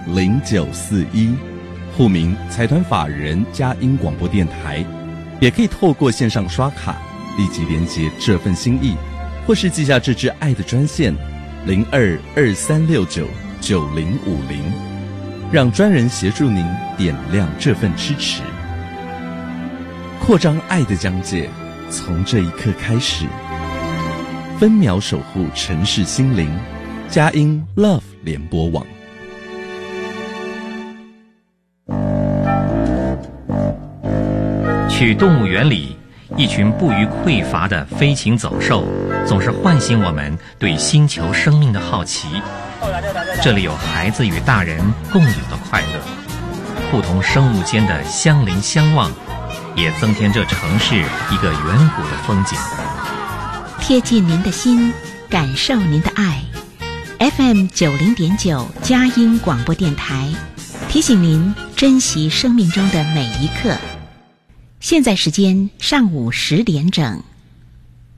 0941，户名财团法人佳音广播电台，也可以透过线上刷卡立即连结这份心意，或是寄下这支爱的专线0223699050，让专人协助您点亮这份支持，扩张爱的疆界，从这一刻开始，分秒守护城市心灵，佳音 Love 联播网。 去动物园里，一群不虞匮乏的飞禽走兽，总是唤醒我们对星球生命的好奇。这里有孩子与大人共有的快乐，不同生物间的相邻相望，也增添这城市一个远古的风景。 贴近您的心，感受您的爱。FM 90.9佳音广播电台，提醒您珍惜生命中的每一刻。现在时间上午10点整。